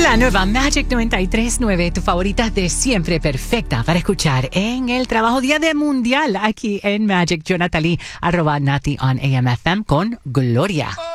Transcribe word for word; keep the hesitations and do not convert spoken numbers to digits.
La nueva Magic noventa y tres punto nueve, tu favorita de siempre, perfecta para escuchar en el trabajo Día de Mundial aquí en Magic. Yo, Natalie, arroba Nati on A M F M con Gloria.